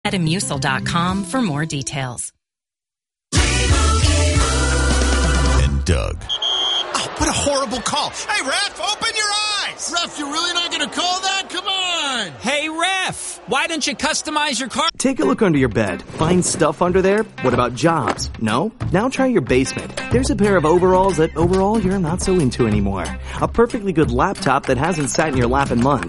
Metamucil.com for more details. And Doug. Oh, what a horrible call. Hey, ref, open your eyes. Ref, you're really not going to call that? Come on. Hey, ref, why don't you customize your car? Take a look under your bed. Find stuff under there? What about jobs? No? Now try your basement. There's a pair of overalls that overall you're not so into anymore. A perfectly good laptop that hasn't sat in your lap in months.